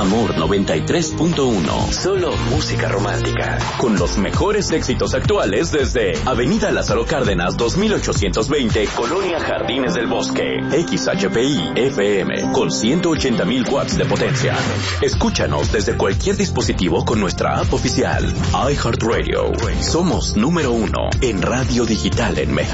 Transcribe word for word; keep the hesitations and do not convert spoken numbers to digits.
Amor noventa y tres punto uno. Solo música romántica. Con los mejores éxitos actuales desde Avenida Lázaro Cárdenas dos mil ochocientos veinte, Colonia Jardines del Bosque. X H P I F M con ciento ochenta mil watts de potencia. Escúchanos desde cualquier dispositivo con nuestra app oficial. iHeartRadio. Somos número uno en radio digital en México.